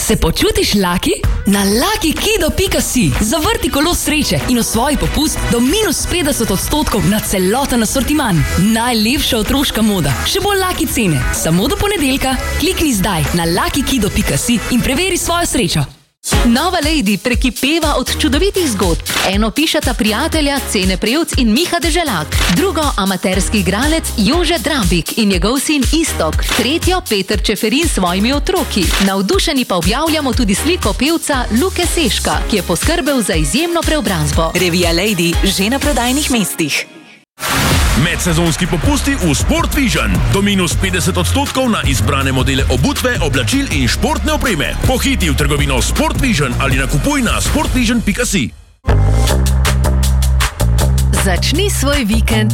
Se počutiš lucky? Na luckykido.si zavrti kolo sreče in osvoji popust do -50% na celoten asortiman. Najlepša otroška moda, še bolj lucky cene. Samo do ponedeljka. Klikni zdaj na luckykido.si in preveri svojo srečo. Nova Lady prekipeva od čudovitih zgodb. Eno pišeta prijatelja Cene Prevc in Miha Deželak, drugo amaterski igralec Jože Drabik in njegov sin Istok, tretjo Peter Čeferin s svojimi otroki. Navdušeni pa objavljamo tudi sliko pevca Luke Seška, ki je poskrbel za izjemno preobrazbo. Revija Lady že na prodajnih mestih. Medsezonski popusti v Sport Vision. Do -50% na izbrane modele obutve, oblačil in športne opreme. Pohiti v trgovino Sport Vision ali nakupuj na sportvision.si. Začni svoj vikend